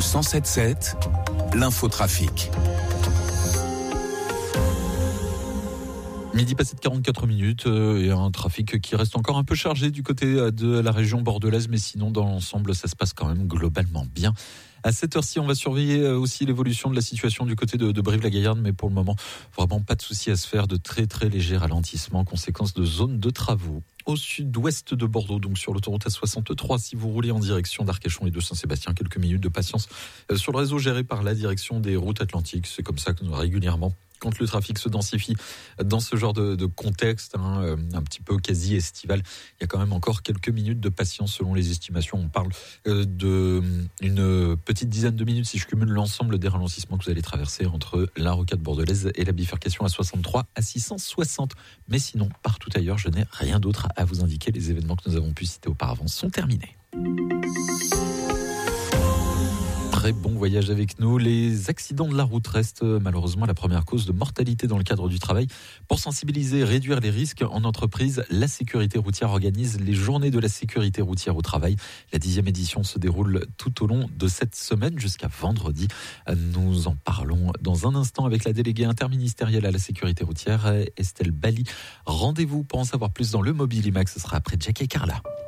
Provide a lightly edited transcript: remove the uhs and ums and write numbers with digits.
107.7, l'infotrafic. Midi passé de 44 minutes et un trafic qui reste encore un peu chargé du côté de la région bordelaise, mais sinon dans l'ensemble ça se passe quand même globalement bien. À cette heure-ci, on va surveiller aussi l'évolution de la situation du côté de Brive-la-Gaillarde, mais pour le moment, vraiment pas de souci à se faire, de très très légers ralentissements, conséquence de zones de travaux. Au sud-ouest de Bordeaux, donc sur l'autoroute A63, si vous roulez en direction d'Arcachon et de Saint-Sébastien, quelques minutes de patience sur le réseau géré par la direction des routes atlantiques. C'est comme ça que régulièrement, quand le trafic se densifie dans ce genre de contexte, un petit peu quasi estival, il y a quand même encore quelques minutes de patience selon les estimations. On parle d'une petite dizaine de minutes si je cumule l'ensemble des ralentissements que vous allez traverser entre la rocade bordelaise et la bifurcation A63 à 660. Mais sinon, partout ailleurs, je n'ai rien d'autre à vous indiquer. Les événements que nous avons pu citer auparavant sont terminés. Très bon voyage avec nous. Les accidents de la route restent malheureusement la première cause de mortalité dans le cadre du travail. Pour sensibiliser et réduire les risques en entreprise, la sécurité routière organise les journées de la sécurité routière au travail. La 10e édition se déroule tout au long de cette semaine jusqu'à vendredi. Nous en parlons dans un instant avec la déléguée interministérielle à la sécurité routière, Estelle Bali. Rendez-vous pour en savoir plus dans le Mobile IMAX. Ce sera après Jack et Carla.